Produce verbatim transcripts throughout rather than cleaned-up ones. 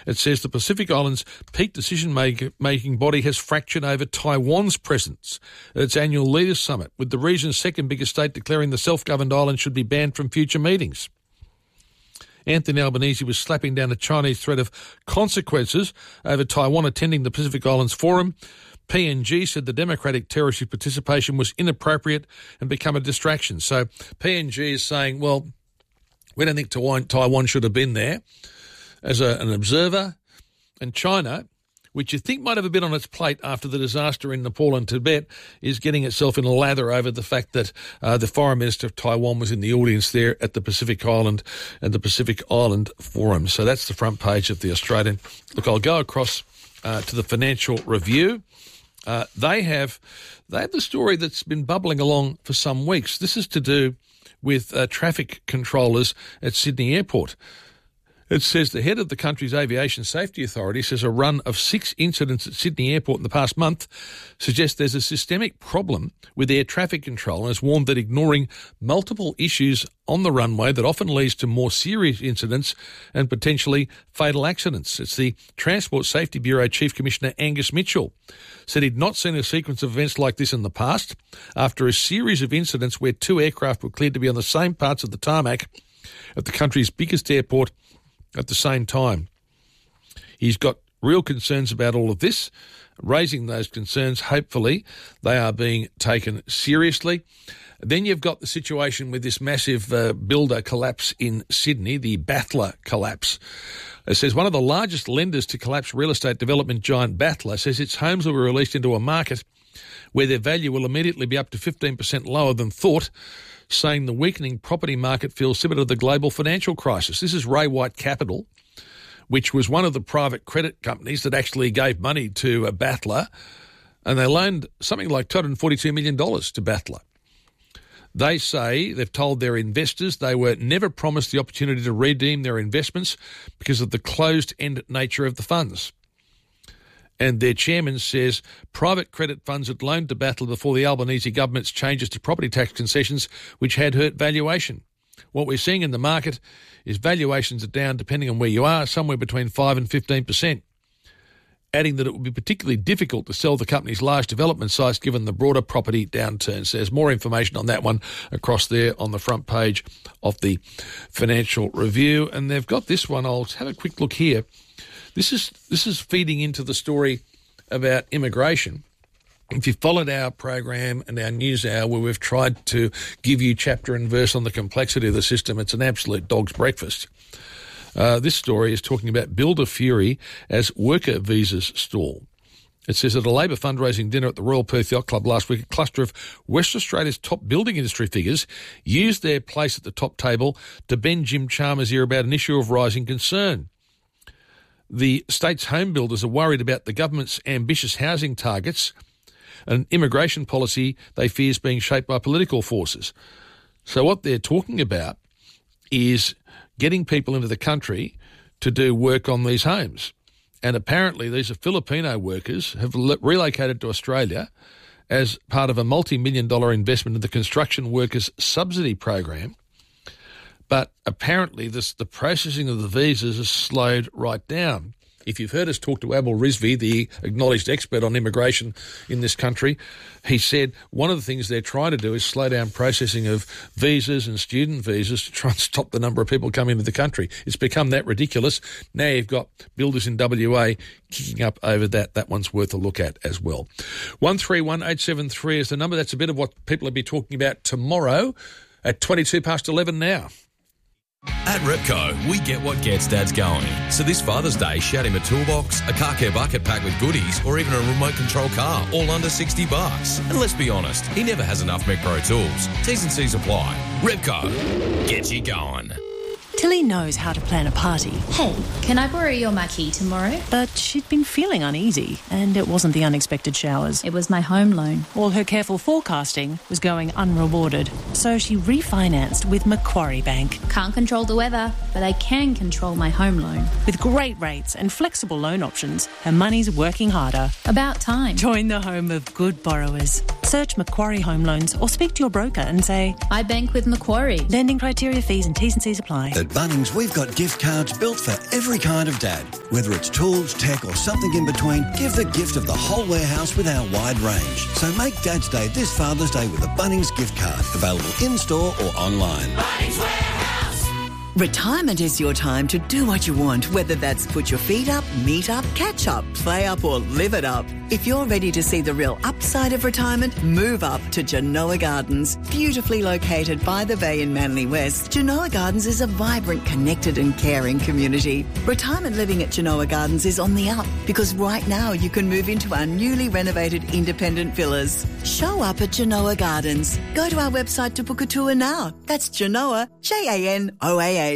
It says the Pacific Islands peak decision-making body has fractured over Taiwan's presence at its annual Leaders Summit, with the region's second biggest state declaring the self-governed island should be banned from future meetings. Anthony Albanese was slapping down a Chinese threat of consequences over Taiwan attending the Pacific Islands Forum. P N G said the Democratic Territory participation was inappropriate and become a distraction. So P N G is saying, well, we don't think Taiwan, Taiwan should have been there as a, an observer. And China, which you think might have a bit on its plate after the disaster in Nepal and Tibet, is getting itself in a lather over the fact that uh, the Foreign Minister of Taiwan was in the audience there at the Pacific Island and the Pacific Island Forum. So that's the front page of the Australian. Look, I'll go across uh, to the Financial Review. Uh, they have they have the story that's been bubbling along for some weeks. This is to do with uh, traffic controllers at Sydney Airport. It says the head of the country's Aviation Safety Authority says a run of six incidents at Sydney Airport in the past month suggests there's a systemic problem with air traffic control, and has warned that ignoring multiple issues on the runway that often leads to more serious incidents and potentially fatal accidents. It's the Transport Safety Bureau Chief Commissioner Angus Mitchell said he'd not seen a sequence of events like this in the past after a series of incidents where two aircraft were cleared to be on the same parts of the tarmac at the country's biggest airport at the same time. He's got real concerns about all of this. Raising those concerns, hopefully they are being taken seriously. Then you've got the situation with this massive uh, builder collapse in Sydney, the Battler collapse. It says one of the largest lenders to collapse real estate development giant Battler says its homes will be released into a market where their value will immediately be up to fifteen percent lower than thought, saying the weakening property market feels similar to the global financial crisis. This is Ray White Capital, which was one of the private credit companies that actually gave money to a Battler, and they loaned something like two hundred forty-two million dollars to Battler. They say they've told their investors they were never promised the opportunity to redeem their investments because of the closed-end nature of the funds. And their chairman says private credit funds had loaned to Battler before the Albanese government's changes to property tax concessions, which had hurt valuation. What we're seeing in the market is valuations are down, depending on where you are, somewhere between five and fifteen percent, adding that it would be particularly difficult to sell the company's large development sites given the broader property downturn. So there's more information on that one across there on the front page of the Financial Review. And they've got this one. I'll have a quick look here. This is this is feeding into the story about immigration. If you followed our program and our news hour where we've tried to give you chapter and verse on the complexity of the system, it's an absolute dog's breakfast. Uh, this story is talking about builder fury as worker visas stall. It says at a Labor fundraising dinner at the Royal Perth Yacht Club last week, a cluster of West Australia's top building industry figures used their place at the top table to bend Jim Chalmers' ear about an issue of rising concern. The state's home builders are worried about the government's ambitious housing targets and immigration policy they fear is being shaped by political forces. So what they're talking about is getting people into the country to do work on these homes. And apparently these are Filipino workers have relocated to Australia as part of a multi-million dollar investment in the Construction Workers Subsidy Program. But apparently this, the processing of the visas has slowed right down. If you've heard us talk to Abel Rizvi, the acknowledged expert on immigration in this country, he said one of the things they're trying to do is slow down processing of visas and student visas to try and stop the number of people coming into the country. It's become that ridiculous. Now you've got builders in W A kicking up over that. That one's worth a look at as well. one three one eight seven three is the number. That's a bit of what people will be talking about tomorrow at twenty-two past eleven now. At Repco, we get what gets dads going. So this Father's Day, shout him a toolbox, a car care bucket packed with goodies, or even a remote control car, all under sixty bucks. And let's be honest, he never has enough Mech Pro tools. T's and C's apply. Repco, get you going. Tilly knows how to plan a party. Hey, can I borrow your marquee tomorrow? But she'd been feeling uneasy, and it wasn't the unexpected showers. It was my home loan. All her careful forecasting was going unrewarded, so she refinanced with Macquarie Bank. Can't control the weather, but I can control my home loan. With great rates and flexible loan options, her money's working harder. About time. Join the home of good borrowers. Search Macquarie Home Loans or speak to your broker and say, I bank with Macquarie. Lending criteria, fees and T's and C's apply. At Bunnings, we've got gift cards built for every kind of dad. Whether it's tools, tech or something in between, give the gift of the whole warehouse with our wide range. So make Dad's Day this Father's Day with a Bunnings gift card. Available in-store or online. Bunnings Warehouse. Retirement is your time to do what you want, whether that's put your feet up, meet up, catch up, play up or live it up. If you're ready to see the real upside of retirement, move up to Genoa Gardens. Beautifully located by the bay in Manly West, Genoa Gardens is a vibrant, connected and caring community. Retirement living at Genoa Gardens is on the up because right now you can move into our newly renovated independent villas. Show up at Genoa Gardens. Go to our website to book a tour now. That's Genoa, J A N O A H.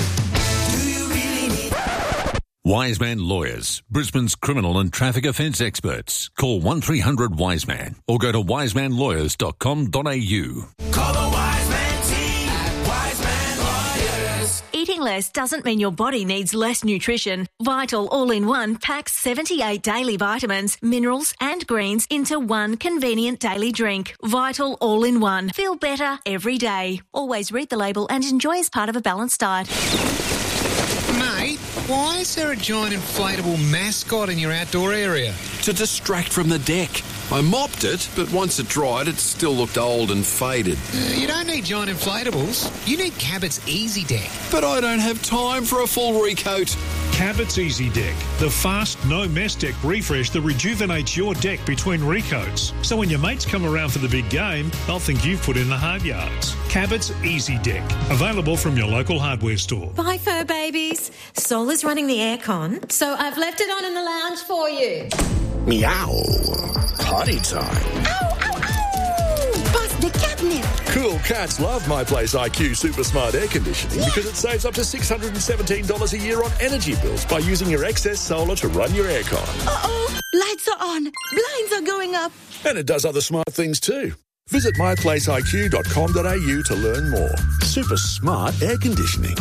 Wiseman Lawyers, Brisbane's criminal and traffic offence experts. Call one three hundred Wiseman or go to wiseman lawyers dot com dot a u. Call the Wiseman team at Wiseman Lawyers. Eating less doesn't mean your body needs less nutrition. Vital All-in-One packs seventy-eight daily vitamins, minerals and greens into one convenient daily drink. Vital All-in-One. Feel better every day. Always read the label and enjoy as part of a balanced diet. Mate, why is there a giant inflatable mascot in your outdoor area? To distract from the deck. I mopped it, but once it dried, it still looked old and faded. Uh, you don't need giant inflatables. You need Cabot's Easy Deck. But I don't have time for a full recoat. Cabot's Easy Deck, the fast, no-mess deck refresh that rejuvenates your deck between recoats. So when your mates come around for the big game, they'll think you've put in the hard yards. Cabot's Easy Deck, available from your local hardware store. Bye, fur babies. Sol is running the aircon, so I've left it on in the lounge for you. Meow. Party time. Ow, ow, ow! Bust the catnip. Cool cats love My Place I Q Super Smart Air Conditioning yeah. because it saves up to six hundred seventeen dollars a year on energy bills by using your excess solar to run your aircon. Uh-oh, lights are on, blinds are going up. And it does other smart things too. Visit my place I Q dot com dot a u to learn more. Super smart air conditioning.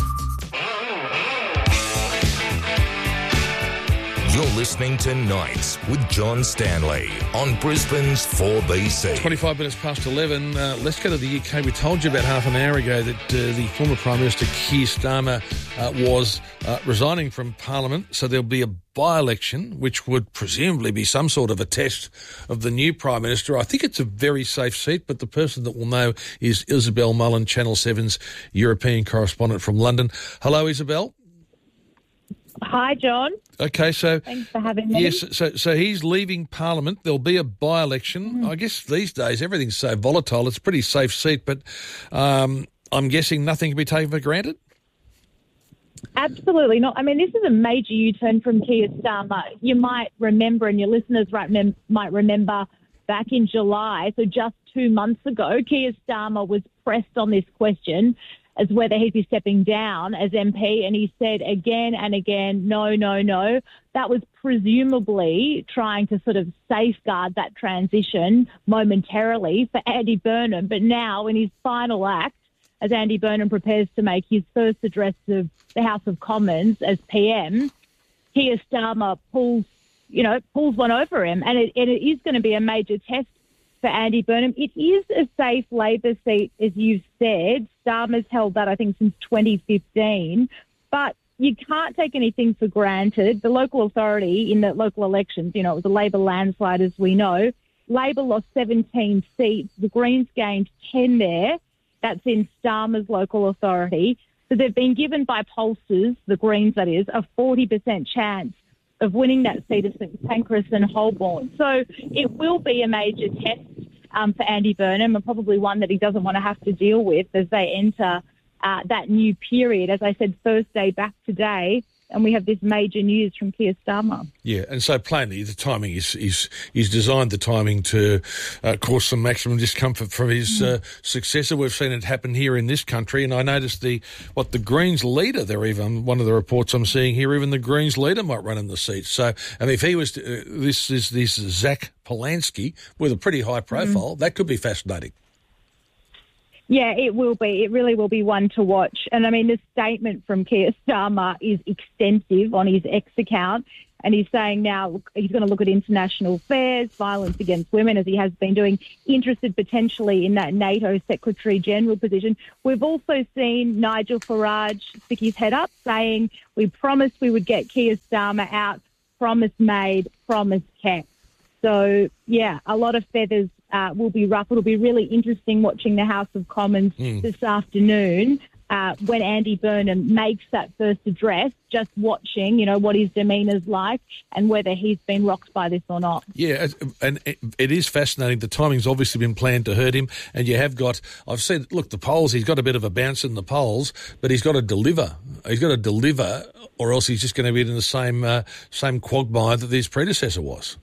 You're listening to Nights with John Stanley on Brisbane's four B C. twenty-five minutes past eleven. Uh, let's go to the U K. We told you about half an hour ago that uh, the former Prime Minister Keir Starmer uh, was uh, resigning from Parliament, so there'll be a by-election, which would presumably be some sort of a test of the new Prime Minister. I think it's a very safe seat, but the person that will know is Isabel Mullen, Channel seven's European correspondent from London. Hello, Isabel. Hi, John. Okay, so thanks for having me. Yes, so so he's leaving Parliament. There'll be a by-election. Mm. I guess these days everything's so volatile. It's a pretty safe seat, but um, I'm guessing nothing can be taken for granted. Absolutely not. I mean, this is a major U-turn from Keir Starmer. You might remember, and your listeners might remember, back in July, so just two months ago, Keir Starmer was pressed on this question as whether he'd be stepping down as M P, and he said again and again, no, no, no. That was presumably trying to sort of safeguard that transition momentarily for Andy Burnham. But now, in his final act, as Andy Burnham prepares to make his first address to the House of Commons as P M, Keir Starmer pulls, you know, pulls one over him, and it, it is going to be a major test for Andy Burnham. It is a safe Labor seat, as you've said. Starmer's held that, I think, since twenty fifteen. But you can't take anything for granted. The local authority in the local elections, you know, it was a Labor landslide, as we know. Labor lost seventeen seats. The Greens gained ten there. That's in Starmer's local authority. So they've been given by pollsters, the Greens that is, a forty percent chance of winning that seat at St Pancras and Holborn. So it will be a major test um, for Andy Burnham, and probably one that he doesn't want to have to deal with as they enter uh, that new period. As I said, first day back today, and we have this major news from Keir Starmer. Yeah, and so plainly the timing is is is designed, the timing to uh, cause some maximum discomfort for his mm. uh, successor. We've seen it happen here in this country, and I noticed the what the Greens leader there, even one of the reports I'm seeing here, even the Greens leader might run in the seat. So, I mean, if he was to, uh, this is this Zach Polanski with a pretty high profile, mm. that could be fascinating. Yeah, it will be. It really will be one to watch. And, I mean, the statement from Keir Starmer is extensive on his X account. And he's saying now he's going to look at international affairs, violence against women, as he has been doing, interested potentially in that NATO Secretary-General position. We've also seen Nigel Farage stick his head up, saying we promised we would get Keir Starmer out, promise made, promise kept. So, yeah, a lot of feathers uh, will be ruffled. It'll be really interesting watching the House of Commons mm. this afternoon uh, when Andy Burnham makes that first address, just watching, you know, what his demeanour's like and whether he's been rocked by this or not. Yeah, and it is fascinating. The timing's obviously been planned to hurt him, and you have got, I've said, look, the polls, he's got a bit of a bounce in the polls, but he's got to deliver. He's got to deliver, or else he's just going to be in the same, uh, same quagmire that his predecessor was.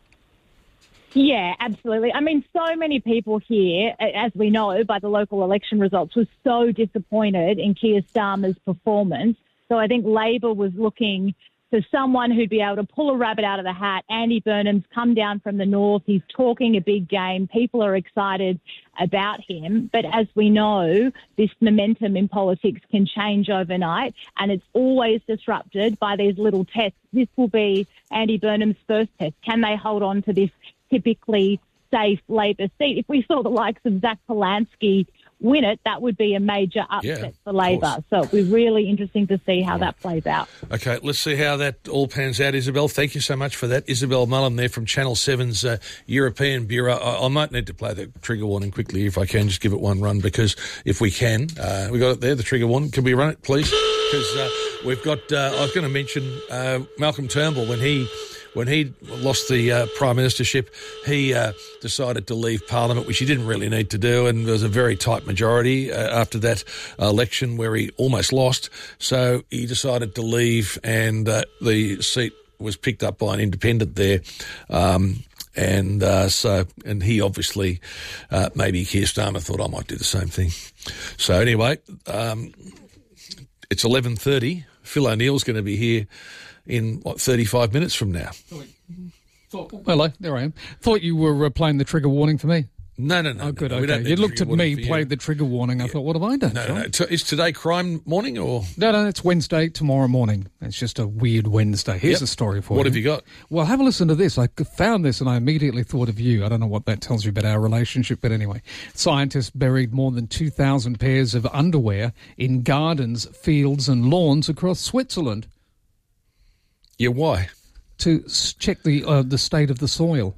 Yeah, absolutely. I mean, so many people here, as we know by the local election results, were so disappointed in Keir Starmer's performance. So I think Labor was looking for someone who'd be able to pull a rabbit out of the hat. Andy Burnham's come down from the north. He's talking a big game. People are excited about him. But as we know, this momentum in politics can change overnight, and it's always disrupted by these little tests. This will be Andy Burnham's first test. Can they hold on to this typically safe Labor seat? If we saw the likes of Zach Polanski win it, that would be a major upset yeah, for Labor. So it'll be really interesting to see how that plays out. Okay, let's see how that all pans out, Isabel. Thank you so much for that. Isabel Mullen there from Channel seven's uh, European Bureau. I, I might need to play the trigger warning quickly if I can, just give it one run, because if we can, uh, we got it there, the trigger warning. Can we run it, please? Because uh, we've got, uh, I was going to mention uh, Malcolm Turnbull when he... When he lost the uh, Prime Ministership, he uh, decided to leave Parliament, which he didn't really need to do, and there was a very tight majority uh, after that uh, election where he almost lost. So he decided to leave, and uh, the seat was picked up by an independent there. Um, and uh, so, and he obviously, uh, maybe Keir Starmer thought I might do the same thing. So anyway, um, it's eleven thirty. Phil O'Neill's going to be here in, what, thirty-five minutes from now. Hello, there I am. Thought you were uh, playing the trigger warning for me. No, no, no. Oh, good, no, okay. You looked at me, played the trigger warning. I yeah. thought, what have I done, No, John? no, no. Is today crime morning or...? No, no, it's Wednesday, tomorrow morning. It's just a weird Wednesday. Here's yep. a story for what you. What have you got? Well, have a listen to this. I found this and I immediately thought of you. I don't know what that tells you about our relationship, but anyway. Scientists buried more than two thousand pairs of underwear in gardens, fields and lawns across Switzerland. Yeah, why? To check the uh, the state of the soil.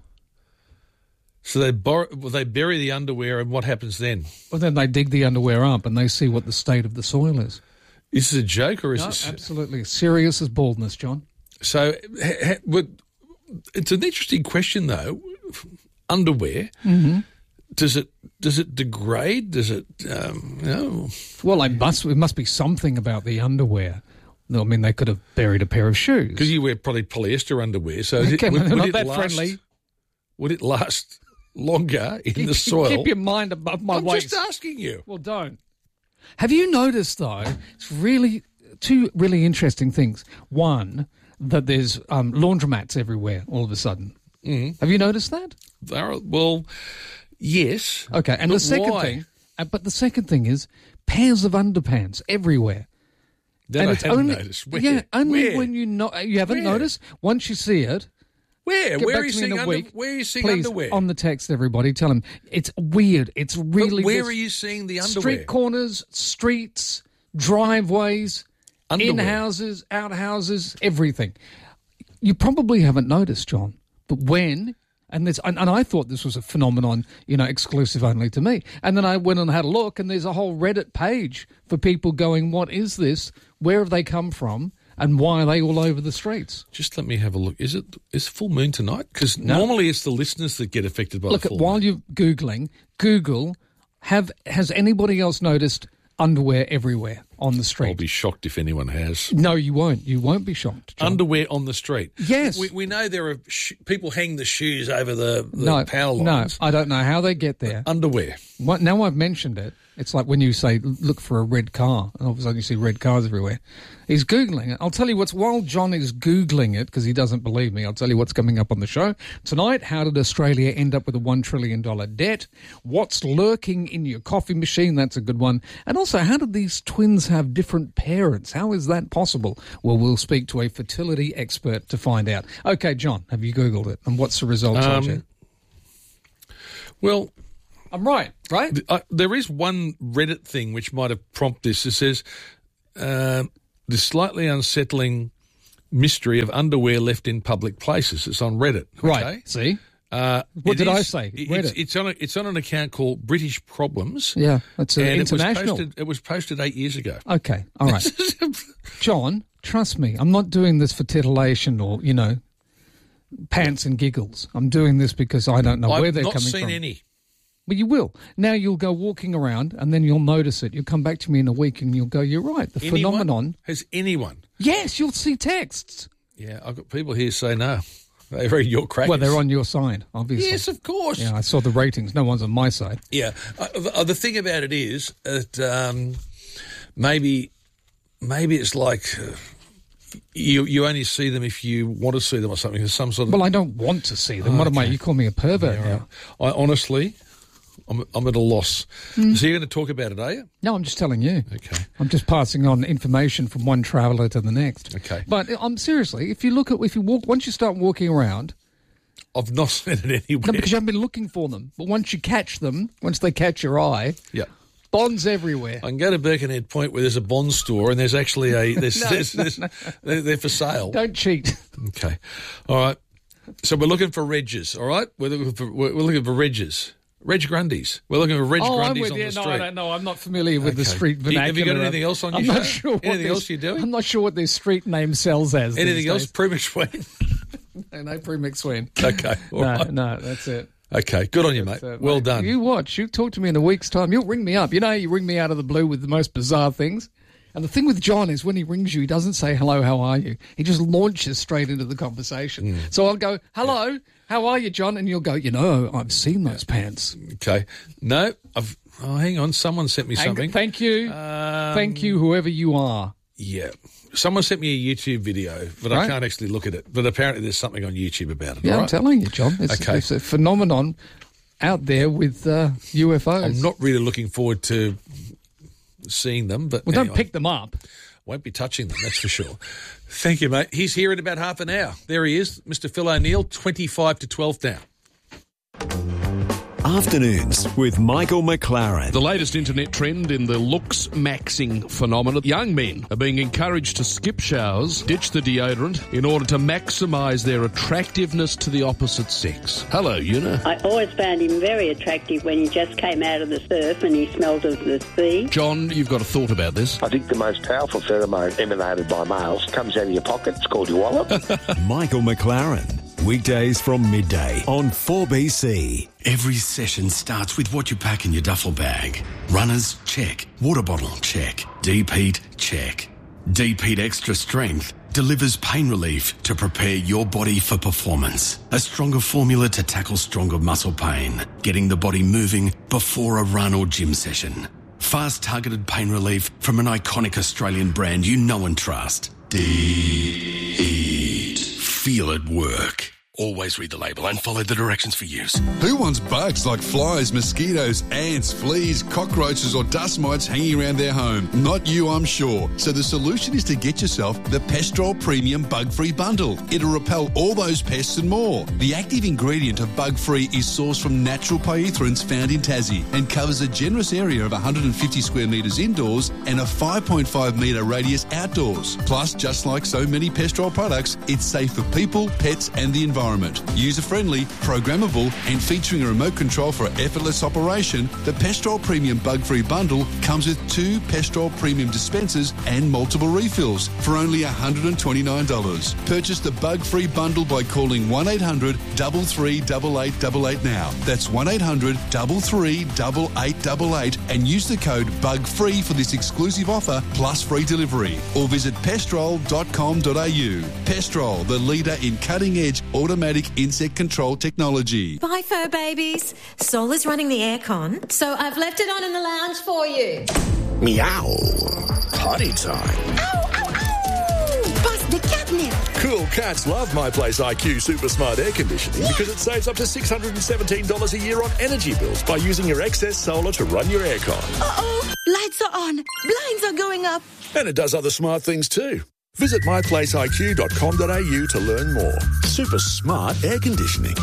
So they bor- well, they bury the underwear, and what happens then? Well, then they dig the underwear up and they see what the state of the soil is. Is this a joke or is no, this... absolutely. Serious as baldness, John. So ha- ha- it's an interesting question, though. Underwear, mm-hmm. does it does it degrade? Does it... Um, no. Well, it must, it must be something about the underwear. I mean, they could have buried a pair of shoes. Because you wear probably polyester underwear, so okay, it, would, would not it that last, friendly. Would it last longer in keep, the soil? Keep your mind above my I'm waist. I'm just asking you. Well, don't. Have you noticed, though, it's really two really interesting things. One, that there's um, laundromats everywhere all of a sudden. Mm. Have you noticed that? Are, well, yes. Okay, and the second why? thing, uh, but the second thing is pairs of underpants everywhere. That and I it's haven't only, noticed. Where? Yeah, only Where? when you not you haven't Where? noticed. Once you see it, where get where back are you to me in seeing a under, week. where are you seeing Please, underwear? on the text, everybody, tell them it's weird. It's really but where this- are you seeing the underwear? Street corners, streets, driveways, Underwear. in houses, out houses, everything. You probably haven't noticed, John, but when. And, there's, and, and I thought this was a phenomenon, you know, exclusive only to me. And then I went and had a look, and there's a whole Reddit page for people going, what is this? Where have they come from? And why are they all over the streets? Just let me have a look. Is it is full moon tonight? Because No. normally it's the listeners that get affected by Look, the full while moon. you're Googling, Google, have has anybody else noticed underwear everywhere on the street? I'll be shocked if anyone has. No, you won't. You won't be shocked, John. Underwear on the street. Yes. We, we know there are sh- people hang the shoes over the, the no, power no, lines. I don't know how they get there. Underwear. What, now I've mentioned it, It's like when you say, look for a red car, and all of a sudden you see red cars everywhere. He's Googling it. I'll tell you what's, while John is Googling it, because he doesn't believe me, I'll tell you what's coming up on the show. Tonight, how did Australia end up with a one trillion dollars debt? What's lurking in your coffee machine? That's a good one. And also, how did these twins have different parents? How is that possible? Well, we'll speak to a fertility expert to find out. Okay, John, have you Googled it? And what's the result, Um, R J? Well, I'm right, right? Uh, there is one Reddit thing which might have prompted this. It says, uh, the slightly unsettling mystery of underwear left in public places. It's on Reddit. Okay? Right, see? Uh, What it did I is- say? it- Reddit. It's, it's, on a, it's on an account called British Problems. Yeah, it's uh, and international. It was, posted, it was posted eight years ago. Okay, all right. John, trust me, I'm not doing this for titillation or, you know, pants and giggles. I'm doing this because I don't know I've where they're not coming seen from. any. Well, you will. Now you'll go walking around and then you'll notice it. You'll come back to me in a week and you'll go, you're right, the Anyone? phenomenon. Has anyone? Yes, you'll see texts. Yeah, I've got people here say no. They read your crackers. Well, they're on your side, obviously. Yes, of course. Yeah, I saw the ratings. No one's on my side. Yeah. Uh, the, the thing about it is that um, maybe maybe it's like uh, you you only see them if you want to see them or something. There's some sort of. Well, I don't want to see them. Oh, what am I? okay. You call me a pervert Yeah, now? right. I honestly, I'm I'm at a loss. Mm. So you're going to talk about it, are you? No, I'm just telling you. Okay. I'm just passing on information from one traveller to the next. Okay. But I'm seriously, if you look at, if you walk, once you start walking around, I've not seen it anywhere. no, because you haven't been looking for them. But once you catch them, once they catch your eye, Yeah. bonds everywhere. I can go to Birkenhead Point where there's a Bond store and there's actually a there's, No, there's, no, there's, no. They're, they're for sale. Don't cheat. Okay, all right. So we're looking for Reg's. All right, we're looking for we're we're looking for Reg's. Reg Grundys. We're looking for Reg oh, Grundys I'm with on you. the No, street. I don't know. I'm not familiar with the Okay. street Do you- vernacular. have you got anything else on I'm your not show? sure. what Anything their- else you're doing? I'm not sure what their street name sells as. Anything these else? days. Pre-mix win. No, no pre-mix win. Okay, all no, right. no, that's it. Okay, good on you, mate. That's it, well mate. done. You watch. You talk to me in a week's time. You'll ring me up. You know, you ring me out of the blue with the most bizarre things. And the thing with John is when he rings you, he doesn't say, hello, how are you? He just launches straight into the conversation. Mm. So I'll go, hello, how are you, John? And you'll go, you know, I've seen those pants. Okay. No, I've. Oh, hang on. Someone sent me Hang- something. Thank you. Um, Thank you, whoever you are. Yeah. Someone sent me a YouTube video, but I Right. can't actually look at it. But apparently there's something on YouTube about it. Yeah, all I'm right? telling you, John. It's, Okay. it's a phenomenon out there with uh, U F Os. I'm not really looking forward to seeing them, but Well, anyway. don't pick them up. Won't be touching them, that's for sure. Thank you, mate. He's here in about half an hour. There he is, Mister Phil O'Neill, twenty-five to twelve now. Afternoons with Michael McLaren. The latest internet trend in the looks maxing phenomenon. Young men are being encouraged to skip showers, ditch the deodorant, in order to maximise their attractiveness to the opposite sex. Hello, Una. I always found him very attractive when he just came out of the surf and he smelled of the sea. John, you've got a thought about this. I think the most powerful pheromone emanated by males comes out of your pocket. It's called your wallet. Michael McLaren. Weekdays from midday on four B C. Every session starts with what you pack in your duffel bag. Runners, check. Water bottle, check. Deep heat, check. Deep heat extra strength delivers pain relief to prepare your body for performance. A stronger formula to tackle stronger muscle pain, getting the body moving before a run or gym session. Fast targeted pain relief from an iconic Australian brand you know and trust. Deep Heat. Feel it work. Always read the label and follow the directions for use. Who wants bugs like flies, mosquitoes, ants, fleas, cockroaches or dust mites hanging around their home? Not you, I'm sure. So the solution is to get yourself the Pestrol Premium Bug-Free Bundle. It'll repel all those pests and more. The active ingredient of Bug-Free is sourced from natural pyrethroids found in Tassie and covers a generous area of one hundred fifty square metres indoors and a five point five metre radius outdoors. Plus, just like so many Pestrol products, it's safe for people, pets and the environment. User-friendly, programmable and featuring a remote control for effortless operation, the Pestrol Premium Bug-Free Bundle comes with two Pestrol Premium dispensers and multiple refills for only one hundred twenty-nine dollars. Purchase the Bug-Free Bundle by calling one eight hundred, three three eight, eight eight eight now. That's one eight hundred, three three eight, eight eight eight and use the code BUGFREE for this exclusive offer plus free delivery. Or visit pestrol dot com dot a u. Pestrol, the leader in cutting-edge auto automatic insect control technology. Bye, fur babies. Sol is running the aircon, so I've left it on in the lounge for you. Meow. Potty time. Ow, ow, ow! Bust the catnip. Cool cats love My Place I Q Super Smart Air Conditioning because it saves up to six hundred seventeen dollars a year on energy bills by using your excess solar to run your aircon. Uh-oh, lights are on, blinds are going up. And it does other smart things too. Visit my place I Q dot com dot a u to learn more. Super smart air conditioning.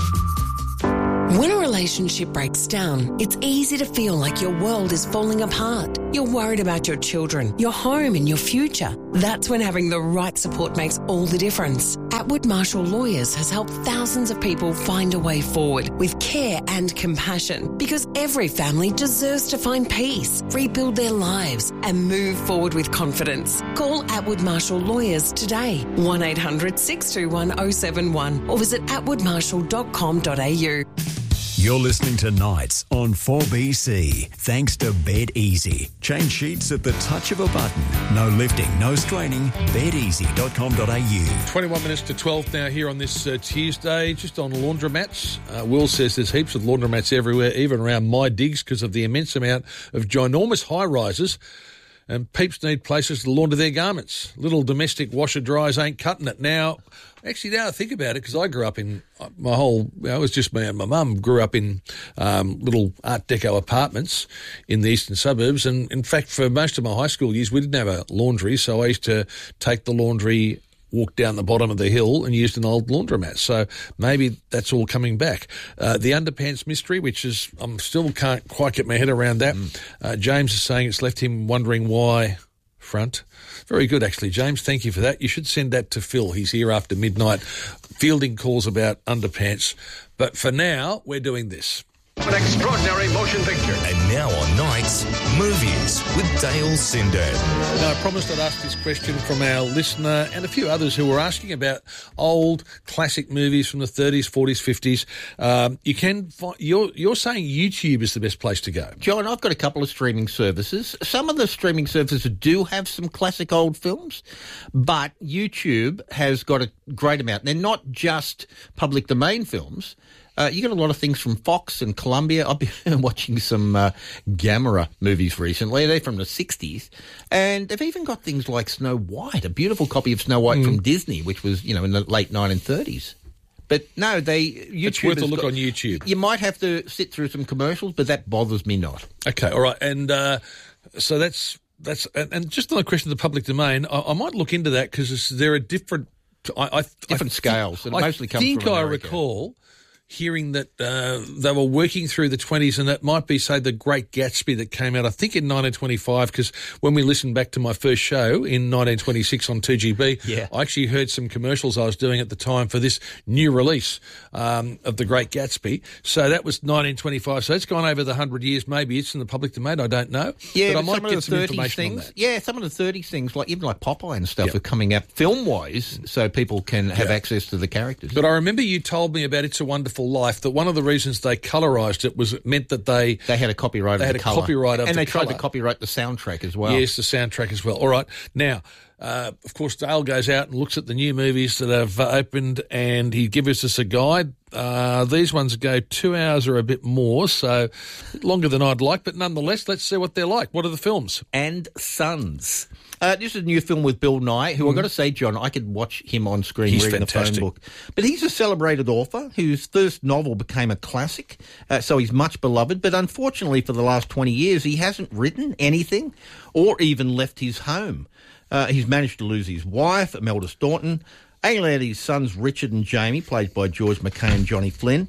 When a relationship breaks down, it's easy to feel like your world is falling apart. You're worried about your children, your home and your future. That's when having the right support makes all the difference. Atwood Marshall Lawyers has helped thousands of people find a way forward with care and compassion, because every family deserves to find peace, rebuild their lives and move forward with confidence. Call Atwood Marshall Lawyers today, one eight hundred six two one oh seven one, or visit atwood marshall dot com dot a u. You're listening to Nights on four B C, thanks to Bed Easy. Change sheets at the touch of a button. No lifting, no straining. bed easy dot com dot a u. twenty-one minutes to twelve now here on this uh, Tuesday, just on laundromats. Uh, Will says there's heaps of laundromats everywhere, even around my digs, because of the immense amount of ginormous high-rises. And peeps need places to launder their garments. Little domestic washer-dryers ain't cutting it. Now, actually, now I think about it, because I grew up in, my whole, you know, it was just me and my mum grew up in um, little Art Deco apartments in the eastern suburbs. And, in fact, for most of my high school years, we didn't have a laundry, so I used to take the laundry, walk down the bottom of the hill and used an old laundromat. So maybe that's all coming back. Uh, the underpants mystery, which is, I'm still can't quite get my head around that. Mm. Uh, James is saying it's left him wondering why front. Very good, actually, James. Thank you for that. You should send that to Phil. He's here after midnight fielding calls about underpants. But for now, we're doing this. An extraordinary motion picture. And now on Nights, movies with Dale Sindan. Now, I promised I'd ask this question from our listener and a few others who were asking about old classic movies from the thirties, forties, fifties. Um, you can find, you're, you're saying YouTube is the best place to go. John, I've got a couple of streaming services. Some of the streaming services do have some classic old films, but YouTube has got a great amount. They're not just public domain films. Uh, you get a lot of things from Fox and Columbia. I've been watching some uh, Gamera movies recently. They're from the sixties. And they've even got things like Snow White, a beautiful copy of Snow White mm. from Disney, which was, you know, in the late nineteen thirties. But no, they... YouTube it's worth a look got, on YouTube. You might have to sit through some commercials, but that bothers me not. Okay, all right. And uh, so that's... that's and, and just on the question of the public domain, I, I might look into that, because there are different... I, I, different I, scales. It I mostly comes think from I America. recall... hearing that uh, they were working through the twenties, and that might be, say, The Great Gatsby that came out, I think, in nineteen twenty-five, because when we listened back to my first show in nineteen twenty-six on two G B, yeah. I actually heard some commercials I was doing at the time for this new release um, of The Great Gatsby. So that was nineteen twenty-five. So it's gone over the one hundred years. Maybe it's in the public domain. I don't know. Yeah, but, but I might some get of the some thirties information things, on that. Yeah, some of the thirties things, like even like Popeye and stuff, Yep. are coming out film-wise, so people can have Yeah. access to the characters. But I remember you told me about It's a Wonderful Life, that one of the reasons they colorised it was it meant that they... They had a copyright they of had the a colour. copyright of and the they tried colour. to copyright the soundtrack as well. Yes, the soundtrack as well. All right. Now, uh, of course, Dale goes out and looks at the new movies that have uh, opened, and he gives us a guide. Uh, these ones go two hours or a bit more, so longer than I'd like, but nonetheless, let's see what they're like. What are the films? And Sons. Uh, this is a new film with Bill Nye, who mm. I've got to say, John, I could watch him on screen He's reading fantastic. the phone book. But he's a celebrated author whose first novel became a classic, uh, so he's much beloved. But unfortunately, for the last twenty years, he hasn't written anything or even left his home. Uh, he's managed to lose his wife, Imelda Staunton, alienated his sons Richard and Jamie, played by George McKay and Johnny Flynn,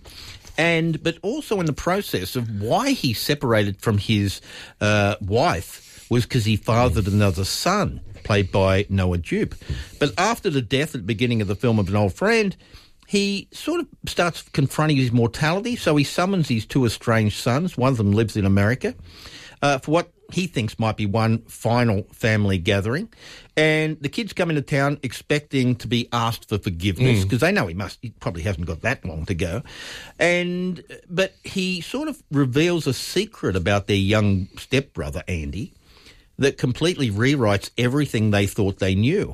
and but also in the process of why he separated from his uh, wife was because he fathered another son, played by Noah Jupe. But after the death at the beginning of the film of an old friend, he sort of starts confronting his mortality, so he summons his two estranged sons. One of them lives in America, uh, for what he thinks might be one final family gathering. And the kids come into town expecting to be asked for forgiveness, because mm. they know he must, he probably hasn't got that long to go. And but he sort of reveals a secret about their young stepbrother, Andy, that completely rewrites everything they thought they knew.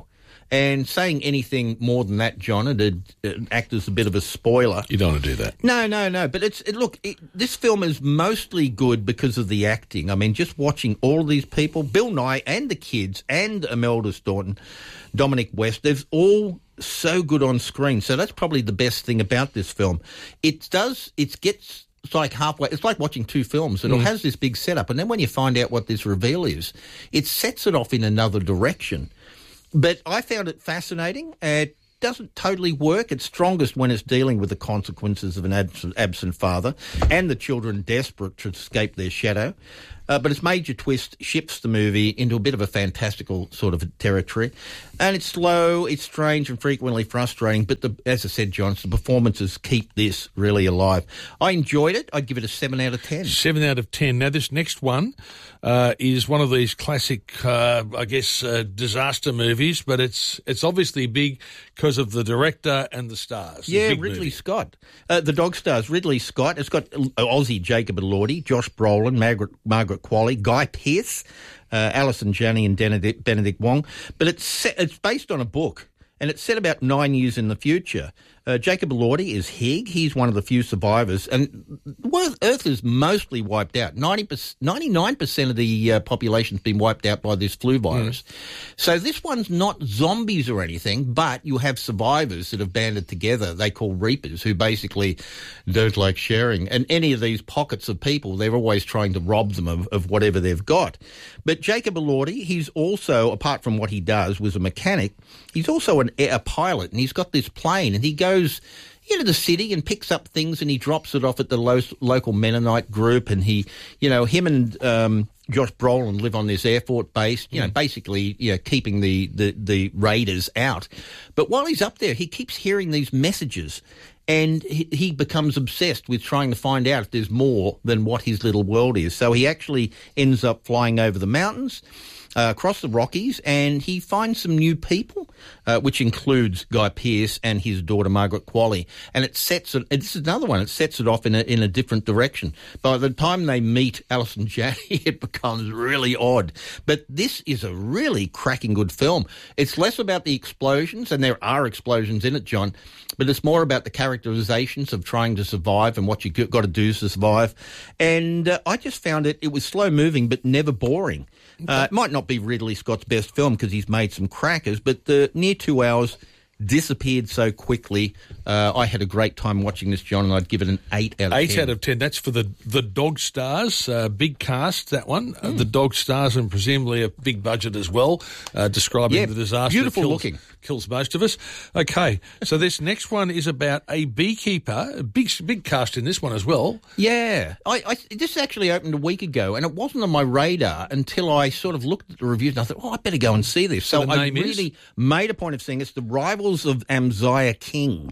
And saying anything more than that, John, it'd uh, act as a bit of a spoiler. You don't want to do that. No, no, no. But it's it, look, it, this film is mostly good because of the acting. I mean, just watching all of these people, Bill Nye and the kids and Imelda Staunton, Dominic West, they're all so good on screen. So that's probably the best thing about this film. It does, it gets... It's like halfway. It's like watching two films. It Mm. has this big setup, and then when you find out what this reveal is, it sets it off in another direction. But I found it fascinating. It doesn't totally work. It's strongest when it's dealing with the consequences of an absent, absent father and the children desperate to escape their shadow. Uh, but its major twist shifts the movie into a bit of a fantastical sort of territory. And it's slow, it's strange and frequently frustrating, but the, as I said, John, the performances keep this really alive. I enjoyed it. I'd give it a seven out of ten. seven out of ten. Now, this next one uh, is one of these classic, uh, I guess, uh, disaster movies, but it's it's obviously big because of the director and the stars. It's a Yeah, big Ridley movie. Scott. Uh, the dog stars, Ridley Scott. It's got uh, Aussie Jacob Elordi, Josh Brolin, Margaret, Margaret Qualley, Guy Pearce, uh, Alison Janney and Benedict, Benedict Wong. But it's set, it's based on a book, and it's set about nine years in the future. Uh, Jacob Elordi is Hig. He's one of the few survivors. And Earth is mostly wiped out. ninety percent, ninety-nine percent of the uh, population's been wiped out by this flu virus. Mm. So this one's not zombies or anything, but you have survivors that have banded together. They call Reapers, who basically don't like sharing. And any of these pockets of people, they're always trying to rob them of, of whatever they've got. But Jacob Elordi, he's also, apart from what he does, was a mechanic, he's also an, a pilot, and he's got this plane, and he goes into the city and picks up things and he drops it off at the lo- local Mennonite group, and he, you know, him and um, Josh Brolin live on this airport base, you know, basically, you know, keeping the, the, the raiders out. But while he's up there, he keeps hearing these messages, and he, he becomes obsessed with trying to find out if there's more than what his little world is. So he actually ends up flying over the mountains, Uh, across the Rockies, and he finds some new people, uh, which includes Guy Pearce and his daughter Margaret Qualley. And it sets it. This is another one. It sets it off in a in a different direction. By the time they meet Alison Janney, it becomes really odd. But this is a really cracking good film. It's less about the explosions, and there are explosions in it, John, but it's more about the characterizations of trying to survive and what you got to do to survive. And uh, I just found it. It was slow moving, but never boring. Uh, it might not be Ridley Scott's best film because he's made some crackers, but the near two hours disappeared so quickly. Uh, I had a great time watching this, John, and I'd give it an eight out of Eight ten. out of ten. That's for the the Dog Stars. Uh, big cast, that one. Uh, the Dog Stars, and presumably a big budget as well, uh, describing Yeah, the disaster. beautiful that kills, looking. Kills most of us. Okay, so this next one is about a beekeeper. A big, big cast in this one as well. Yeah. I, I, this actually opened a week ago, and it wasn't on my radar until I sort of looked at the reviews, and I thought, oh, I better go and see this. So So, the I name is? really made a point of saying it's the Rivals of Amziah King.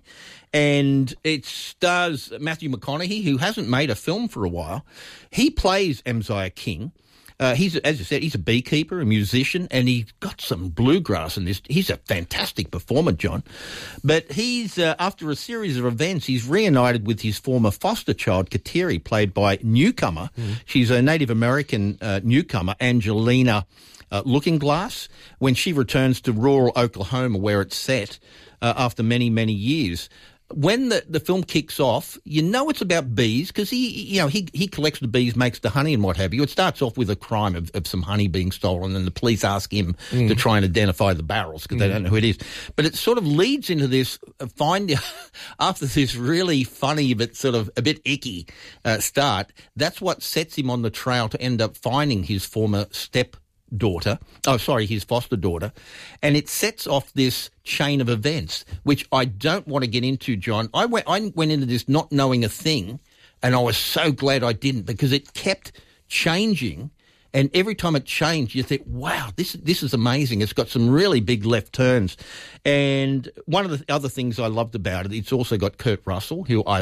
And it stars Matthew McConaughey, who hasn't made a film for a while. He plays Amziah King. Uh, he's, as I said, he's a beekeeper, a musician, and he's got some bluegrass in this. He's a fantastic performer, John. But he's, uh, after a series of events, he's reunited with his former foster child, Kateri, played by newcomer. Mm. She's a Native American uh, newcomer, Angelina uh, Lookingglass, when she returns to rural Oklahoma, where it's set, uh, after many, many years. When the, the film kicks off, you know it's about bees because he, you know, he he collects the bees, makes the honey and what have you. It starts off with a crime of, of some honey being stolen, and the police ask him mm. to try and identify the barrels because mm. they don't know who it is. But it sort of leads into this uh, find after this really funny but sort of a bit icky uh, start. That's what sets him on the trail to end up finding his former step daughter, oh, sorry, his foster daughter, and it sets off this chain of events, which I don't want to get into, John. I went, I went into this not knowing a thing, and I was so glad I didn't because it kept changing, and every time it changed, you think, wow, this, this is amazing. It's got some really big left turns, and one of the other things I loved about it, it's also got Kurt Russell, who I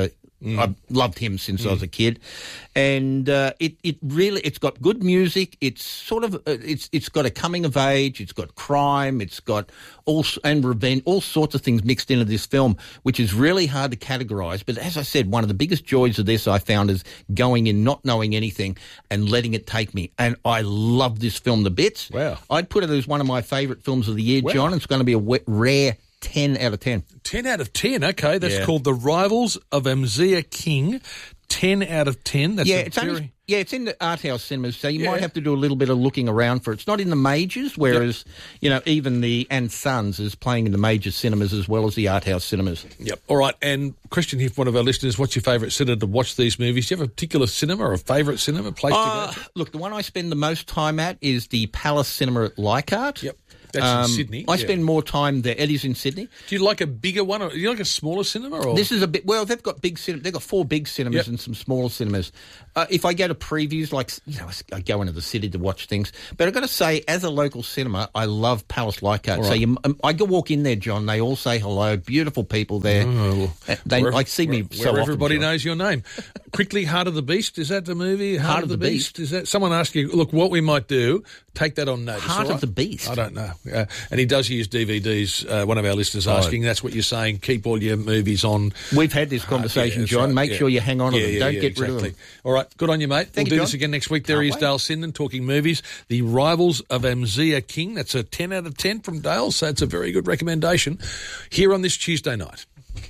Mm. I've loved him since mm. I was a kid, and uh, it it really it's got good music. It's sort of uh, it's it's got a coming of age. It's got crime. It's got all and revenge, all sorts of things mixed into this film, which is really hard to categorise. But as I said, one of the biggest joys of this I found is going in not knowing anything and letting it take me. And I love this film to bits. Wow! I'd put it as one of my favourite films of the year, wow. John. It's going to be a wet, rare ten out of ten. ten out of ten, okay. That's Yeah. called The Rivals of Amzea King. ten out of ten. That's yeah, a it's very... only, yeah, it's in the art house cinemas, so you Yeah. might have to do a little bit of looking around for it. It's not in the majors, whereas, you know, even the And Sons is playing in the major cinemas as well as the art house cinemas. Yep. All right. And question here from one of our listeners, what's your favourite cinema to watch these movies? Do you have a particular cinema or a favourite cinema place Uh, to go to? Look, the one I spend the most time at is the Palace Cinema at Leichhardt. Yep. That's in Sydney, I yeah. spend more time there. Eddie's in Sydney. Do you like a bigger one or do you like a smaller cinema? Or? This is a bit, well, they've got big cin- they've got four big cinemas Yep. and some smaller cinemas. Uh, if I go to previews, like, you know, I go into the city to watch things. But I've got to say, as a local cinema, I love Palace Leichhardt. All So right. you, um, I go walk in there, John, they all say hello, beautiful people there. Oh, Uh, they where, like see me where, so where often, everybody John. knows your name. Quickly, Heart of the Beast, is that the movie? Heart, Heart of the Beast. Is that someone asked you? Look, what we might do, take that on notice. Heart all of right? the Beast? I don't know. Uh, and he does use D V Ds. Uh, one of our listeners Oh. asking. That's what you're saying. Keep all your movies on. We've had this conversation, Uh, yeah, that's John. right, Make yeah. sure you hang on to Yeah, them. yeah, Don't yeah, get exactly. rid of them. All right, good on you, mate. Thank we'll you, do this John. again next week. There Can't is wait. Dale Sinden talking movies. The Rivals of Amzea King. That's a ten out of ten from Dale, so it's a very good recommendation here on this Tuesday night.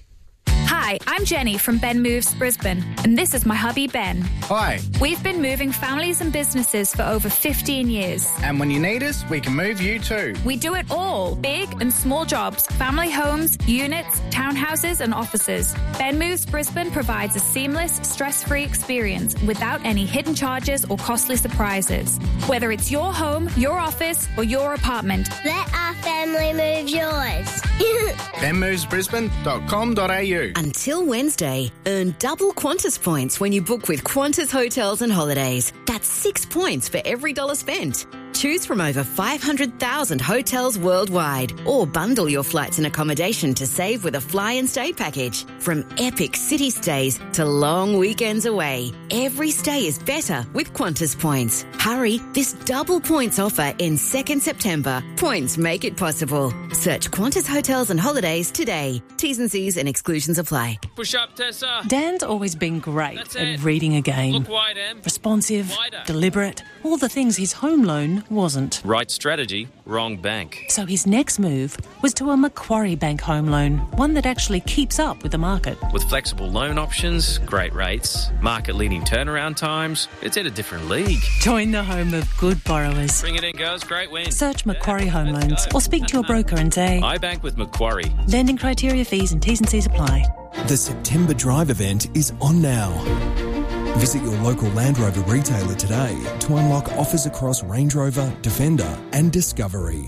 Hi, I'm Jenny from Ben Moves Brisbane, and this is my hubby Ben. Hi. We've been moving families and businesses for over fifteen years. And when you need us, we can move you too. We do it all, big and small jobs, family homes, units, townhouses and offices. Ben Moves Brisbane provides a seamless, stress-free experience without any hidden charges or costly surprises. Whether it's your home, your office or your apartment. Let our family move yours. ben moves brisbane dot com dot a u. Until Wednesday, earn double Qantas points when you book with Qantas Hotels and Holidays. That's six points for every dollar spent. Choose from over five hundred thousand hotels worldwide, or bundle your flights and accommodation to save with a fly and stay package. From epic city stays to long weekends away, every stay is better with Qantas points. Hurry, this double points offer ends second September. Points make it possible. Search Qantas Hotels and Holidays today. T's and C's and exclusions apply. Push up, Tessa. Dan's always been great That's at it. reading a game. Look wide, Em. Responsive, Wider. deliberate, all the things his home loan wasn't. Right strategy, wrong bank. So his next move was to a Macquarie Bank home loan, one that actually keeps up with the market. With flexible loan options, great rates, market-leading turnaround times, it's at a different league. Join the home of good borrowers. Bring it in, girls. Great win. Search Macquarie Home Loans or speak to your broker and say, I bank with Macquarie. lending criteria, fees and T's and C's apply. The September Drive event is on now. Visit your local Land Rover retailer today to unlock offers across Range Rover, Defender and Discovery.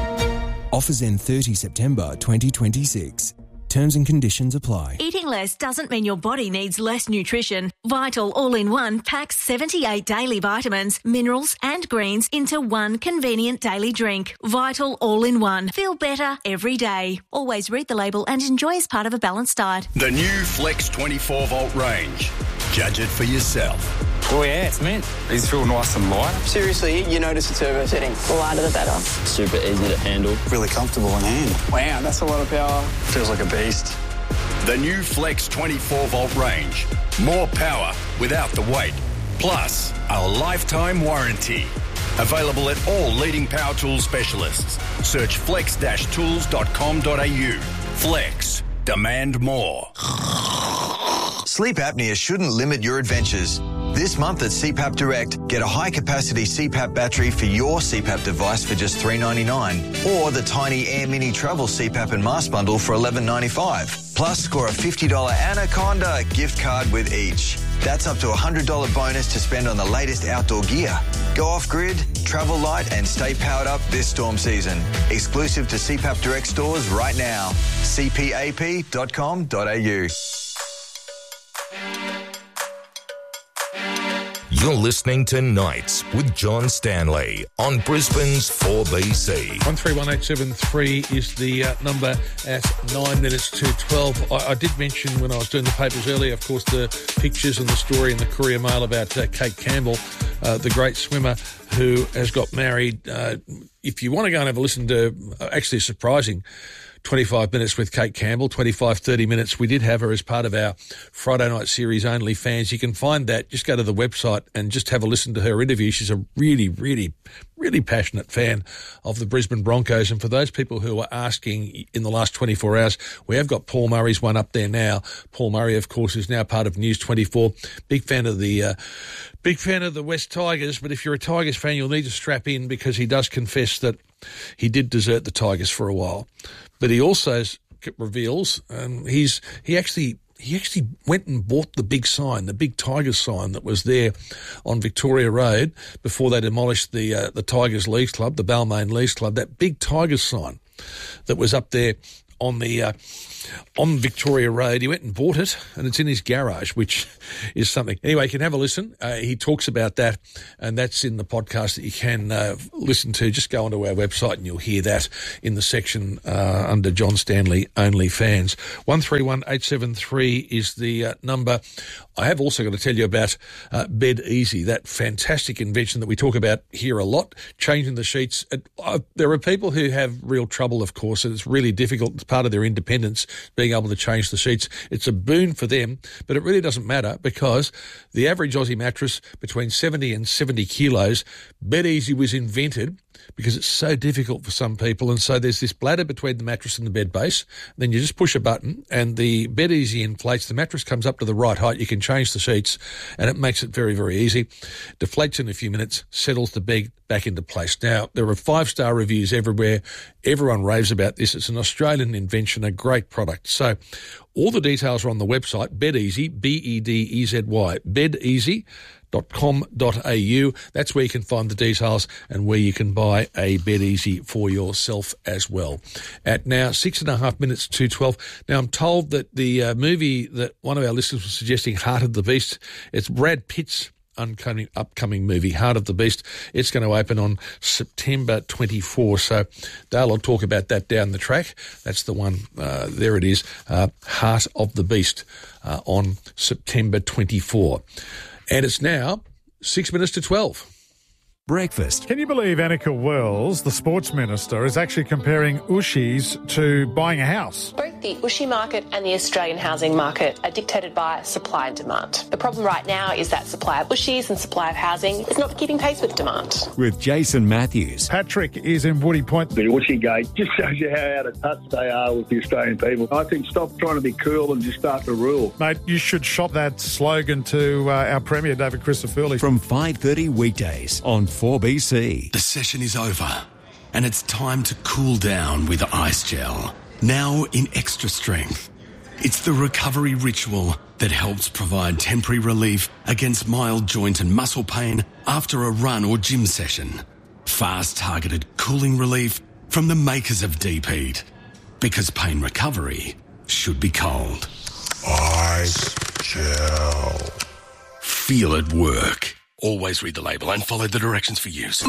Offers end thirtieth September twenty twenty-six. Terms and conditions apply. Eating less doesn't mean your body needs less nutrition. Vital All-in-One packs seventy-eight daily vitamins, minerals and greens into one convenient daily drink. Vital All-in-One. Feel better every day. Always read the label and enjoy as part of a balanced diet. The new Flex twenty-four volt range. Judge it for yourself. Oh yeah, it's mint. These feel nice and light. Seriously, you notice the turbo setting. The lighter the better. Super easy to handle. Really comfortable in hand. Wow, that's a lot of power. Feels like a beast. The new Flex twenty-four volt range. More power without the weight. Plus, a lifetime warranty. Available at all leading power tool specialists. Search flex dash tools dot com dot a u. Flex. Demand more. Sleep apnea shouldn't limit your adventures. This month at C PAP Direct, get a high-capacity C PAP battery for your C PAP device for just three dollars ninety-nine, or the tiny Air Mini Travel C PAP and Mask Bundle for eleven dollars ninety-five. Plus, score a fifty dollars Anaconda gift card with each. That's up to a one hundred dollars bonus to spend on the latest outdoor gear. Go off-grid, travel light and stay powered up this storm season. Exclusive to C PAP Direct stores right now. c p a p dot com dot a u. You're listening to Nights with John Stanley on Brisbane's four B C. one three one eight seven three is the uh, number at nine minutes to twelve. I, I did mention when I was doing the papers earlier, of course, the pictures and the story in the Courier Mail about uh, Kate Campbell, uh, the great swimmer who has got married. Uh, if you want to go and have a listen to, uh, actually surprising, twenty-five minutes with Kate Campbell, twenty-five, thirty minutes. We did have her as part of our Friday night series, Only Fans. You can find that. Just go to the website and just have a listen to her interview. She's a really, really, really passionate fan of the Brisbane Broncos. And for those people who are asking in the last twenty-four hours, we have got Paul Murray's one up there now. Paul Murray, of course, is now part of News twenty-four. Big fan of the... Uh, Big fan of the West Tigers, but if you're a Tigers fan, you'll need to strap in because he does confess that he did desert the Tigers for a while. But he also reveals um, he's he actually he actually went and bought the big sign, the big Tigers sign that was there on Victoria Road before they demolished the uh, the Tigers Leagues Club, the Balmain Leagues Club. That big Tigers sign that was up there on the uh, on Victoria Road. He went and bought it, and it's in his garage, which is something. Anyway, you can have a listen. Uh, he talks about that, and that's in the podcast that you can uh, listen to. Just go onto our website, and you'll hear that in the section uh, under John Stanley Only Fans. one three one eight seven three is the uh, number. I have also got to tell you about uh, Bed Easy, that fantastic invention that we talk about here a lot, changing the sheets. Uh, there are people who have real trouble, of course, and it's really difficult. It's part of their independence, being able to change the sheets. It's a boon for them, but it really doesn't matter because the average Aussie mattress between seventy and seventy kilos, Bed Easy was invented because it's so difficult for some people. And so there's this bladder between the mattress and the bed base. Then you just push a button and the Bed Easy inflates. The mattress comes up to the right height. You can change the sheets and it makes it very, very easy. Deflates in a few minutes, settles the bed back into place. Now, there are five-star reviews everywhere. Everyone raves about this. It's an Australian invention, a great product. So all the details are on the website, Bed Easy, B E D E Z Y, bed easy dot com dot a u. That's where you can find the details and where you can buy a Bed Easy for yourself as well. At now six and a half minutes to twelve. Now, I'm told that the uh, movie that one of our listeners was suggesting, Heart of the Beast, it's Brad Pitt's upcoming, upcoming movie, Heart of the Beast. It's going to open on September twenty-fourth. So Dale will talk about that down the track. That's the one. Uh, there it is. Uh, Heart of the Beast uh, on September twenty-fourth. And it's now six minutes to twelve. Breakfast. Can you believe Annika Wells, the sports minister, is actually comparing Ushies to buying a house? Both the Ushi market and the Australian housing market are dictated by supply and demand. The problem right now is that supply of Ushis and supply of housing is not keeping pace with demand. With Jason Matthews. Patrick is in Woody Point. The Ushi gate just shows you how out of touch they are with the Australian people. I think stop trying to be cool and just start to rule. Mate, you should shop that slogan to uh, our Premier, David Christofouli. From five thirty weekdays on four B C. The session is over and it's time to cool down with Ice Gel. Now in extra strength. It's the recovery ritual that helps provide temporary relief against mild joint and muscle pain after a run or gym session. Fast targeted cooling relief from the makers of Deep Heat. Because pain recovery should be cold. Ice Gel. Feel it work. Always read the label and follow the directions for use.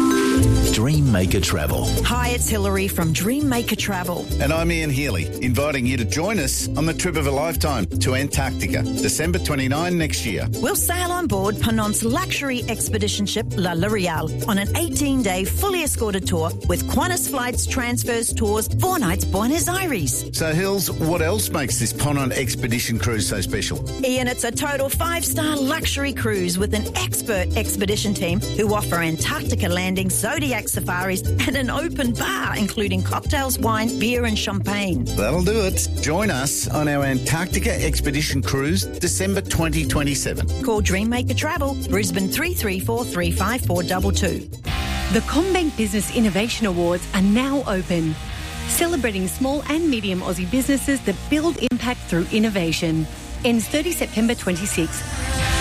Dream Maker Travel. Hi, it's Hilary from Dream Maker Travel. And I'm Ian Healy, inviting you to join us on the trip of a lifetime to Antarctica, December twenty-ninth next year. We'll sail on board Penant's luxury expedition ship La L'Oreal on an eighteen-day fully escorted tour with Qantas flights, transfers, tours, four nights Buenos Aires. So, Hills, what else makes this Ponant expedition cruise so special? Ian, it's a total five-star luxury cruise with an expert expedition team who offer Antarctica landings, Zodiac safaris and an open bar, including cocktails, wine, beer and champagne. That'll do it. Join us on our Antarctica expedition cruise, December twenty twenty-seven. Call Dreammaker Travel, Brisbane three three four, three five four two two. The CommBank Business Innovation Awards are now open, celebrating small and medium Aussie businesses that build impact through innovation. Ends thirtieth September twenty-sixth.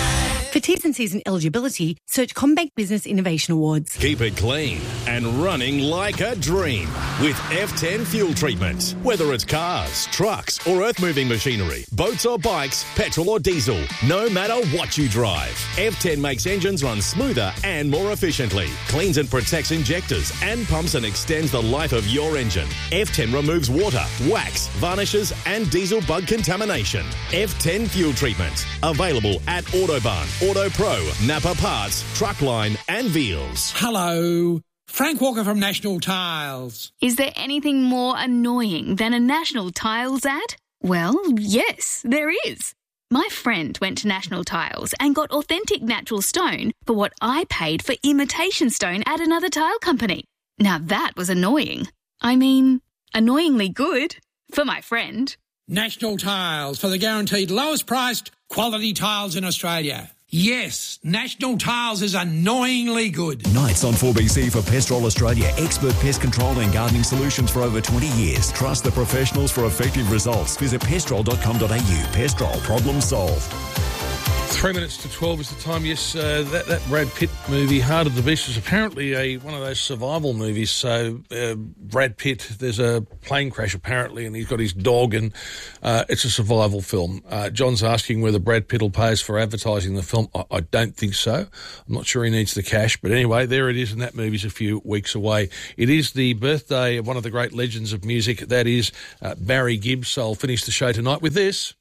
For T's and C's and eligibility, search CommBank Business Innovation Awards. Keep it clean and running like a dream with F ten fuel treatment. Whether it's cars, trucks or earth-moving machinery, boats or bikes, petrol or diesel, no matter what you drive, F ten makes engines run smoother and more efficiently, cleans and protects injectors and pumps and extends the life of your engine. F ten removes water, wax, varnishes and diesel bug contamination. F ten fuel treatment. Available at Autobahn, Auto Pro, Napa Parts, Truckline and Veals. Hello. Frank Walker from National Tiles. Is there anything more annoying than a National Tiles ad? Well, yes, there is. My friend went to National Tiles and got authentic natural stone for what I paid for imitation stone at another tile company. Now that was annoying. I mean, annoyingly good for my friend. National Tiles, for the guaranteed lowest priced quality tiles in Australia. Yes, National Tiles is annoyingly good. Nights on four B C for Pestrol Australia. Expert pest control and gardening solutions for over twenty years. Trust the professionals for effective results. Visit pestrol dot com dot a u. Pestrol, problem solved. Three minutes to twelve is the time. Yes, uh, that, that Brad Pitt movie, Heart of the Beast, is apparently a one of those survival movies. So uh, Brad Pitt, there's a plane crash apparently, and he's got his dog, and uh, it's a survival film. Uh, John's asking whether Brad Pitt will pay us for advertising the film. I, I don't think so. I'm not sure he needs the cash. But anyway, there it is, and that movie's a few weeks away. It is the birthday of one of the great legends of music. That is uh, Barry Gibb. So I'll finish the show tonight with this.